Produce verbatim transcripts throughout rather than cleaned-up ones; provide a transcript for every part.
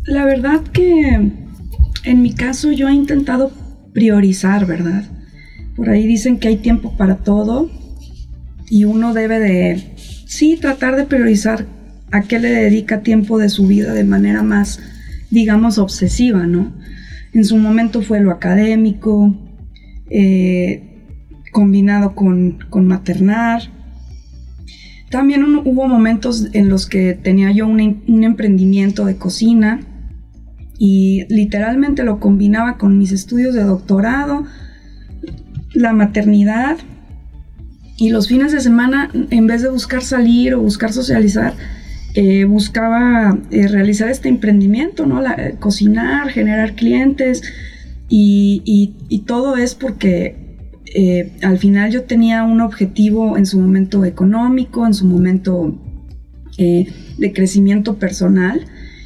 La verdad que en mi caso yo he intentado priorizar, ¿verdad? Por ahí dicen que hay tiempo para todo y uno debe de, sí, tratar de priorizar a qué le dedica tiempo de su vida de manera más, digamos, obsesiva, ¿no? En su momento fue lo académico, eh, combinado con, con maternar. También un, hubo momentos en los que tenía yo un, un emprendimiento de cocina y literalmente lo combinaba con mis estudios de doctorado, la maternidad, y los fines de semana, en vez de buscar salir o buscar socializar, eh, buscaba eh, realizar este emprendimiento, ¿no? La, eh, cocinar, generar clientes, y, y, y todo es porque eh, al final yo tenía un objetivo en su momento económico, en su momento eh, de crecimiento personal,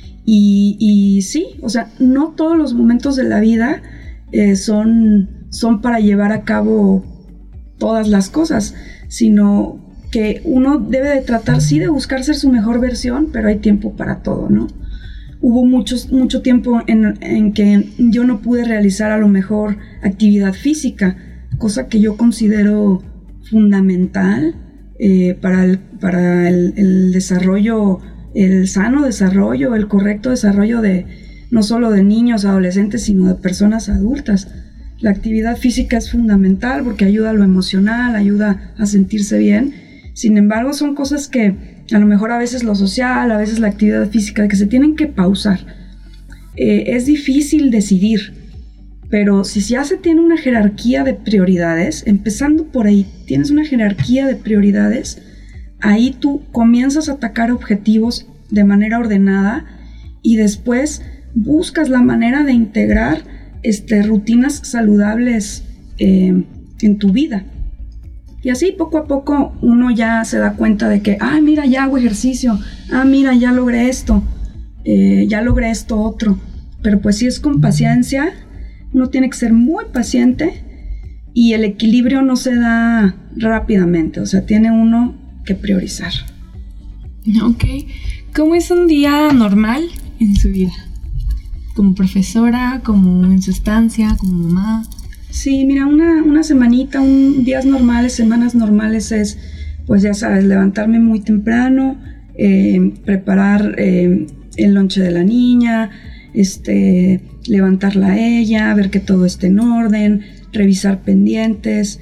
y, y sí, o sea, no todos los momentos de la vida eh, son, son para llevar a cabo todas las cosas, sino que uno debe de tratar, sí, de buscar ser su mejor versión, pero hay tiempo para todo, ¿no? Hubo muchos, mucho tiempo en, en que yo no pude realizar a lo mejor actividad física, cosa que yo considero fundamental eh, para, el, para el, el desarrollo, el sano desarrollo, el correcto desarrollo de no solo de niños, adolescentes, sino de personas adultas. La actividad física es fundamental porque ayuda a lo emocional, ayuda a sentirse bien. Sin embargo, son cosas que a lo mejor a veces lo social, a veces la actividad física, que se tienen que pausar. Eh, es difícil decidir, pero si ya se tiene una jerarquía de prioridades, empezando por ahí, tienes una jerarquía de prioridades, ahí tú comienzas a atacar objetivos de manera ordenada y después buscas la manera de integrar Este, rutinas saludables eh, en tu vida. Y así poco a poco uno ya se da cuenta de que, ah, mira, ya hago ejercicio, ah, mira, ya logré esto, eh, ya logré esto otro. Pero pues si es con paciencia, uno tiene que ser muy paciente y el equilibrio no se da rápidamente, o sea, tiene uno que priorizar. Ok. ¿Cómo es un día normal en su vida? Como profesora, como en su estancia, como mamá. Sí, mira, una, una semanita, un, días normales, semanas normales es, pues ya sabes, levantarme muy temprano, eh, preparar eh, el lonche de la niña, este, levantarla a ella, ver que todo esté en orden, revisar pendientes,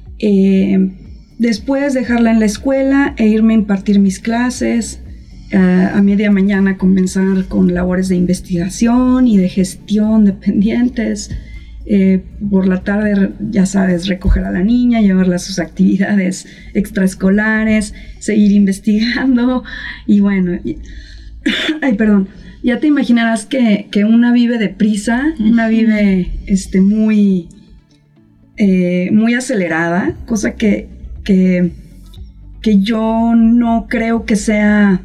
eh, después dejarla en la escuela e irme a impartir mis clases. Uh, a media mañana comenzar con labores de investigación y de gestión de pendientes. Eh, por la tarde, ya sabes, recoger a la niña, llevarla a sus actividades extraescolares, seguir investigando y bueno, y, ay, perdón, ya te imaginarás que, que una vive deprisa, uh-huh. una vive este, muy, eh, muy acelerada, cosa que, que, que yo no creo que sea...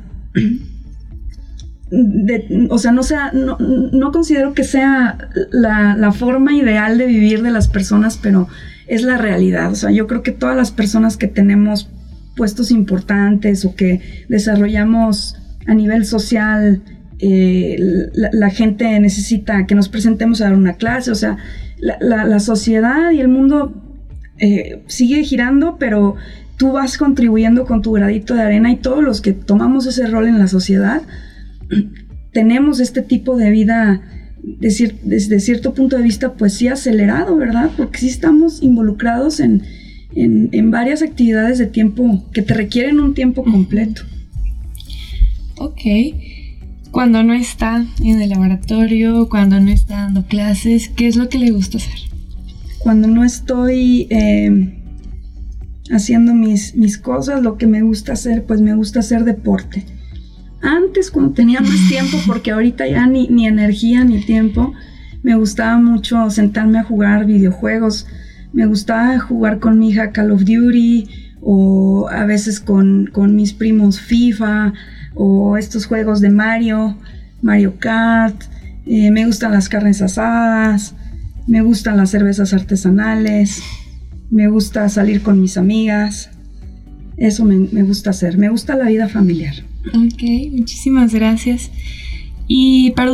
De, o sea, no sea, no, no considero que sea la, la forma ideal de vivir de las personas, pero es la realidad. O sea, yo creo que todas las personas que tenemos puestos importantes o que desarrollamos a nivel social, eh, la, la gente necesita que nos presentemos a dar una clase. O sea, la, la, la sociedad y el mundo eh, sigue girando, pero tú vas contribuyendo con tu granito de arena y todos los que tomamos ese rol en la sociedad tenemos este tipo de vida desde de cierto punto de vista pues sí acelerado, ¿verdad? Porque sí estamos involucrados en, en, en varias actividades de tiempo que te requieren un tiempo completo. Ok. Cuando no está en el laboratorio, cuando no está dando clases, ¿qué es lo que le gusta hacer? Cuando no estoy... Eh, haciendo mis, mis cosas, lo que me gusta hacer, pues me gusta hacer deporte. Antes, cuando tenía más tiempo, porque ahorita ya ni, ni energía ni tiempo, me gustaba mucho sentarme a jugar videojuegos. Me gustaba jugar con mi hija Call of Duty, o a veces con, con mis primos FIFA, o estos juegos de Mario, Mario Kart. Eh, me gustan las carnes asadas, me gustan las cervezas artesanales. Me gusta salir con mis amigas. Eso me, me gusta hacer. Me gusta la vida familiar. Ok, muchísimas gracias. Y para